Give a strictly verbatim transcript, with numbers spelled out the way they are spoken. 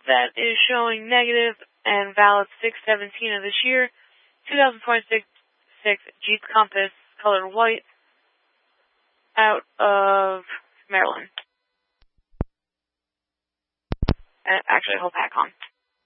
that is showing negative and valid six seventeen of this year, twenty twenty-six Jeep Compass, color white, out of Maryland. And actually, whole pack on.